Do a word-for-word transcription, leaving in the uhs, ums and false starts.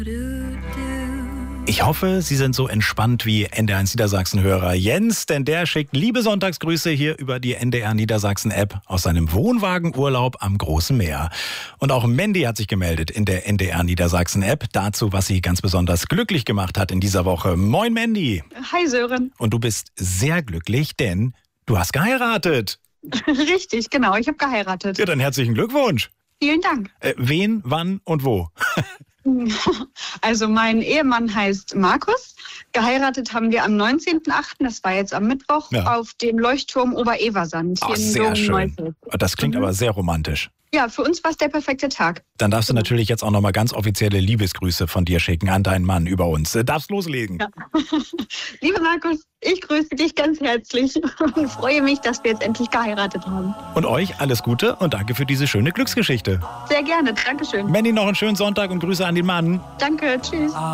Ich hoffe, Sie sind so entspannt wie N D R eins Niedersachsen-Hörer Jens, denn der schickt liebe Sonntagsgrüße hier über die N D R Niedersachsen-App aus seinem Wohnwagenurlaub am Großen Meer. Und auch Mandy hat sich gemeldet in der N D R Niedersachsen-App dazu, was sie ganz besonders glücklich gemacht hat in dieser Woche. Moin Mandy! Hi Sören! Und du bist sehr glücklich, denn du hast geheiratet. Richtig, genau, ich habe geheiratet. Ja, dann herzlichen Glückwunsch. Vielen Dank. Äh, wen, wann und wo? Also mein Ehemann heißt Markus. Geheiratet haben wir am neunzehnten achten, das war jetzt am Mittwoch, ja. auf dem Leuchtturm Ober-Eversand. Oh, hier in sehr schön. Neufeld. Das klingt mhm. aber sehr romantisch. Ja, für uns war es der perfekte Tag. Dann darfst du natürlich jetzt auch nochmal ganz offizielle Liebesgrüße von dir schicken an deinen Mann über uns. Darfst loslegen. Ja. Liebe Markus, ich grüße dich ganz herzlich und freue mich, dass wir jetzt endlich geheiratet haben. Und euch alles Gute und danke für diese schöne Glücksgeschichte. Sehr gerne, Dankeschön. Mandy, noch einen schönen Sonntag und Grüße an den Mann. Danke, tschüss.